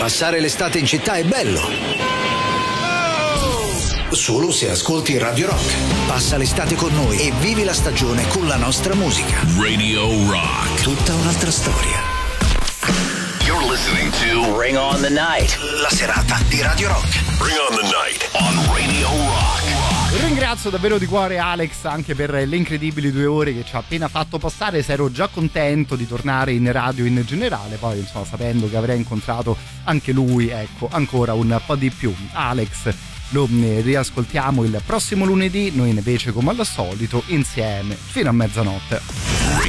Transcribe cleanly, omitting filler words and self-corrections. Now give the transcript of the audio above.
Passare l'estate in città è bello. Solo se ascolti Radio Rock. Passa l'estate con noi e vivi la stagione con la nostra musica. Radio Rock. Tutta un'altra storia. You're listening to Bring on the Night. La serata di Radio Rock. Bring on the Night on Radio Rock. Ringrazio davvero di cuore Alex anche per le incredibili 2 ore che ci ha appena fatto passare. Ero già contento di tornare in radio in generale, poi insomma sapendo che avrei incontrato anche lui, ecco, ancora un po' di più. Alex lo riascoltiamo il prossimo lunedì, noi invece come al solito insieme fino a mezzanotte.